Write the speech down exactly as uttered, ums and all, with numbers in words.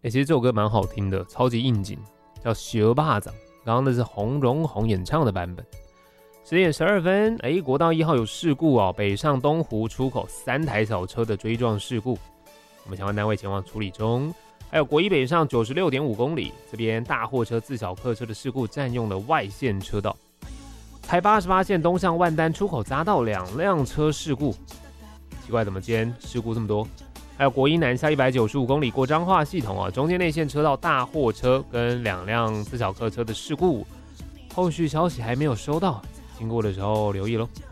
欸，其实这首歌蛮好听的，超级应景，叫《小巴掌》。刚刚那是洪荣宏演唱的版本。十点十二分，哎，国道一号有事故哦，北上东湖出口三台小车的追撞事故，我们相关单位前往处理中。还有国一北上九十六点五公里，这边大货车、自小客车的事故占用了外线车道。台八十八线东向万丹出口匝道两辆车事故，奇怪，怎么今天事故这么多？还有国一南下一百九十五公里过彰化系统啊，中间内线车道大货车跟两辆自小客车的事故，后续消息还没有收到，经过的时候留意咯。